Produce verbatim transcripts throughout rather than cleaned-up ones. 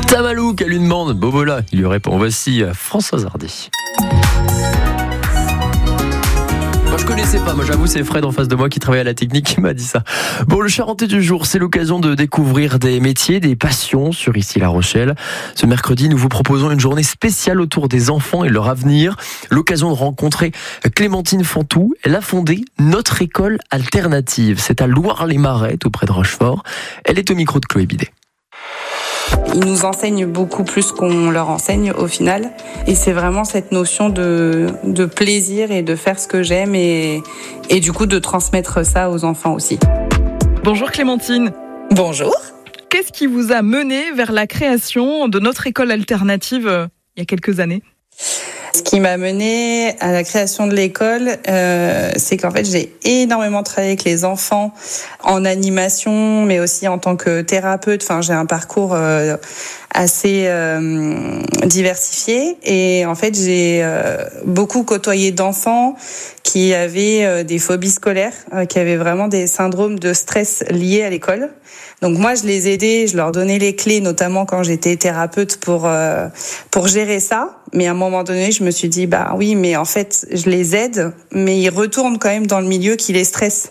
Tamalou, qu'elle lui demande. Bobola, il lui répond. Voici Françoise Hardy. Moi, je connaissais pas. Moi, j'avoue, c'est Fred en face de moi qui travaille à la technique qui m'a dit ça. Bon, le Charentais du jour, c'est l'occasion de découvrir des métiers, des passions sur Ici La Rochelle. Ce mercredi, nous vous proposons une journée spéciale autour des enfants et leur avenir. L'occasion de rencontrer Clémentine Fantou. Elle a fondé notre école alternative. C'est à Loire-les-Marais, tout près de Rochefort. Elle est au micro de Chloé Bidet. Ils nous enseignent beaucoup plus qu'on leur enseigne au final. Et c'est vraiment cette notion de, de plaisir et de faire ce que j'aime et, et du coup de transmettre ça aux enfants aussi. Bonjour Clémentine. Bonjour. Qu'est-ce qui vous a mené vers la création de notre école alternative euh, il y a quelques années ? Ce qui m'a menée à la création de l'école, euh, c'est qu'en fait, j'ai énormément travaillé avec les enfants en animation, mais aussi en tant que thérapeute. Enfin, j'ai un parcours euh, assez euh, diversifié. Et en fait, j'ai euh, beaucoup côtoyé d'enfants qui avaient euh, des phobies scolaires, euh, qui avaient vraiment des syndromes de stress liés à l'école. Donc moi, je les aidais, je leur donnais les clés, notamment quand j'étais thérapeute pour euh, pour gérer ça. Mais à un moment donné, je me suis dit, bah oui, mais en fait, je les aide, mais ils retournent quand même dans le milieu qui les stresse.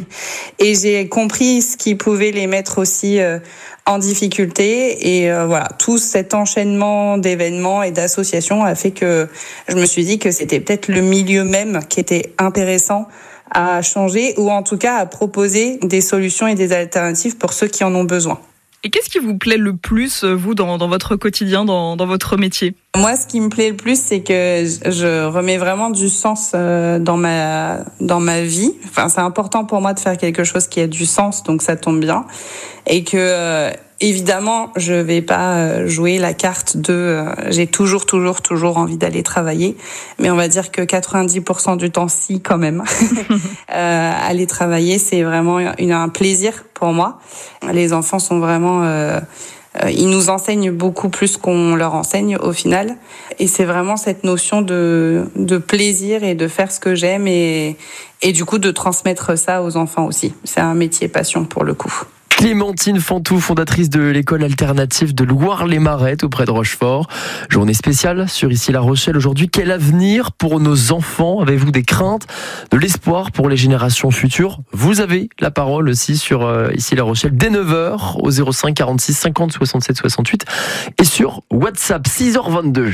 Et j'ai compris ce qui pouvait les mettre aussi euh, en difficulté. Et euh, voilà, tout cet enchaînement d'événements et d'associations a fait que je me suis dit que c'était peut-être le milieu même qui était intéressant à changer, ou en tout cas à proposer des solutions et des alternatives pour ceux qui en ont besoin. Et qu'est-ce qui vous plaît le plus, vous, dans, dans votre quotidien, dans, dans votre métier ? Moi, ce qui me plaît le plus, c'est que je remets vraiment du sens dans ma, dans ma vie. Enfin, c'est important pour moi de faire quelque chose qui a du sens, donc ça tombe bien. Et que, euh, évidemment, je vais pas jouer la carte de euh, j'ai toujours, toujours, toujours envie d'aller travailler. Mais on va dire que quatre-vingt-dix pour cent du temps, si, quand même. euh, aller travailler, c'est vraiment une, un plaisir pour moi. Les enfants sont vraiment... Euh, Ils nous enseignent beaucoup plus qu'on leur enseigne au final. Et c'est vraiment cette notion de, de plaisir et de faire ce que j'aime et, et du coup de transmettre ça aux enfants aussi. C'est un métier passion pour le coup. Clémentine Fantou, fondatrice de l'école alternative de Loire-les-Marais, tout près de Rochefort. Journée spéciale sur Ici La Rochelle. Aujourd'hui, quel avenir pour nos enfants ? Avez-vous des craintes, de l'espoir pour les générations futures ? Vous avez la parole aussi sur euh, Ici La Rochelle dès neuf heures au zéro cinq quarante-six cinquante soixante-sept soixante-huit et sur WhatsApp six heures vingt-deux.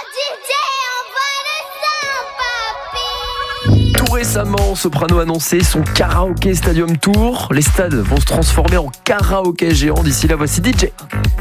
Tout récemment, Soprano a annoncé son Karaoké Stadium Tour. Les stades vont se transformer en karaoké géant. D'ici là, voici D J.